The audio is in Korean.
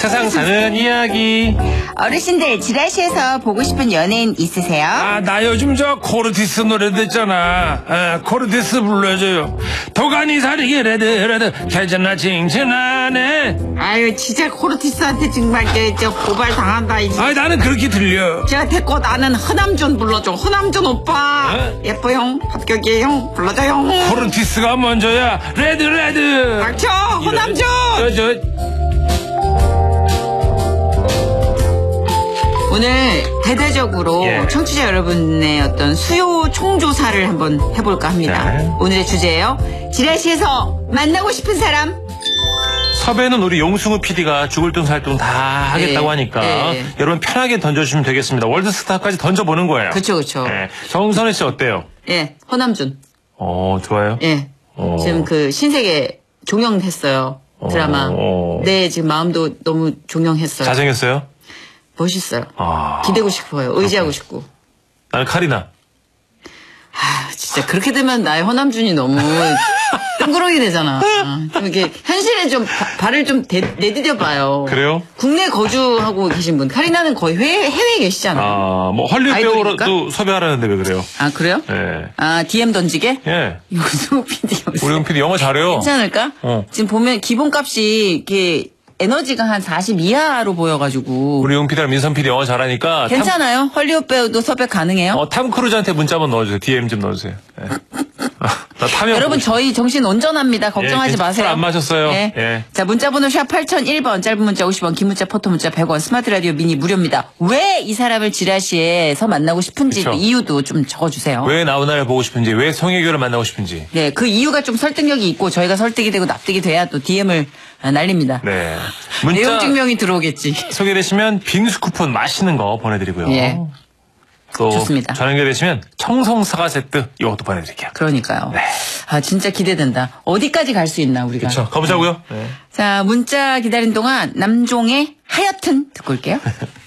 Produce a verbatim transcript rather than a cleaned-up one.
세상 사는 이야기. 어르신들 지라시에서 보고 싶은 연예인 있으세요? 아, 나 요즘 저 코르티스 노래 듣잖아. 아, 코르티스 불러줘요. 도가니 사리게 레드 레드 괜찮나 칭칭하네. 아유 진짜 코르티스한테 정말 저, 저 고발 당한다. 아, 나는 그렇게 들려. 제가 데리고 나는 허남준 불러줘. 허남준 오빠. 어? 예뻐요. 합격이에요. 불러줘요. 코르티스가 먼저야. 레드 레드. 닥쳐 허남준. 저, 저. 오늘 대대적으로 예. 청취자 여러분의 어떤 수요 총조사를 한번 해볼까 합니다. 네. 오늘의 주제예요. 지라시에서 만나고 싶은 사람. 섭외는 우리 용승우 피디가 죽을 둥 살 둥 다 하겠다고 네. 하니까 네. 여러분 편하게 던져주시면 되겠습니다. 월드스타까지 던져보는 거예요. 그렇죠, 그렇죠. 네. 정선혜 씨 어때요? 예, 허남준. 어, 좋아요. 예, 어. 지금 그 신세계 종영했어요. 드라마. 어. 네, 지금 마음도 너무 종영했어요. 잘생겼어요? 멋있어요. 아. 기대고 싶어요. 의지하고 싶고. 나는 카리나. 아, 진짜 그렇게 되면 나의 허남준이 너무 뜬구렁이 되잖아. 좀 이렇게 현실에 좀 바, 발을 좀 대, 내디뎌 봐요. 그래요? 국내 거주하고 계신 분. 카리나는 거의 해외, 해외에 계시잖아요. 아, 뭐 헐리우드 아이돌입니까? 배우로도 섭외하라는데 왜 그래요? 아, 그래요? 예. 아, 디엠 던지게? 예. 유승우 피디 요새. 우리 용 피디 영어 잘해요. 괜찮을까? 어. 지금 보면 기본값이 이렇게 에너지가 한 사십 이하로 보여가지고. 우리 용 피디랑 민선 피디 영어 잘하니까. 괜찮아요? 헐리우드 배우도 섭외 가능해요? 탐, 어, 탐 크루즈한테 문자 한번 넣어주세요. 디엠 좀 넣어주세요. 예. 나 탐욕 여러분 저희 정신 온전합니다. 걱정하지 예, 마세요. 술 안 마셨어요. 예. 예. 자, 문자번호 샵 팔공공일 번, 짧은 문자 오십 원, 긴 문자 포토 문자 백 원, 스마트 라디오 미니 무료입니다. 왜 이 사람을 지라시에서 만나고 싶은지 그쵸. 그 이유도 좀 적어주세요. 왜 나훈아를 보고 싶은지, 왜 송혜교를 만나고 싶은지. 네, 그 이유가 좀 설득력이 있고 저희가 설득이 되고 납득이 돼야 또 디엠을 날립니다. 네. 내용 문자 증명이 들어오겠지. 소개되시면 빙수 쿠폰 맛있는 거 보내드리고요. 예. 또 좋습니다. 전화 연결되시면 청송사과 세트 이것도 보내드릴게요. 그러니까요. 네. 아, 진짜 기대된다. 어디까지 갈 수 있나 우리가. 그렇죠. 가보자고요. 네. 자, 문자 기다린 동안 남종의 하여튼 듣고 올게요.